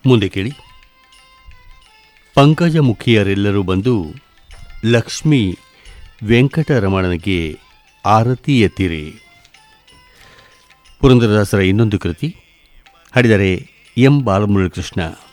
ಮುಂದೆ ಕೇಳಿ. ಪಂಕಜಮುಖಿಯರೆಲ್ಲರೂ ಬಂದು ಲಕ್ಷ್ಮೀ ವೆಂಕಟರಮಣನಿಗೆ ಆರತಿ ಎತ್ತಿರಿ. ಪುರಂದರದಾಸರ ಇನ್ನೊಂದು ಕೃತಿ, ಹಾಡಿದರೆ ಎಂ ಬಾಲಮುರಳಿ ಕೃಷ್ಣ.